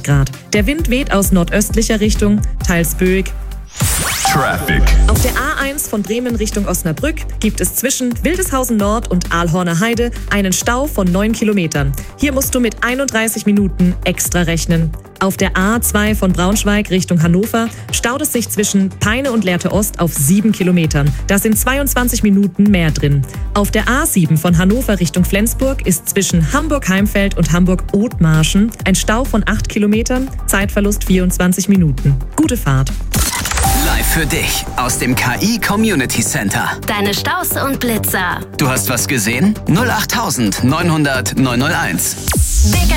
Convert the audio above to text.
Grad. Der Wind weht aus nordöstlicher Richtung, teils böig. Traffic. Auf der A1 von Bremen Richtung Osnabrück gibt es zwischen Wildeshausen Nord und Aalhorner Heide einen Stau von 9 Kilometern. Hier musst du mit 31 Minuten extra rechnen. Auf der A2 von Braunschweig Richtung Hannover staut es sich zwischen Peine und Lehrte Ost auf 7 Kilometern. Da sind 22 Minuten mehr drin. Auf der A7 von Hannover Richtung Flensburg ist zwischen Hamburg-Heimfeld und Hamburg-Othmarschen ein Stau von 8 Kilometern, Zeitverlust 24 Minuten. Gute Fahrt. Live für dich aus dem KI Community Center. Deine Staus und Blitzer. Du hast was gesehen? 08900 901. Big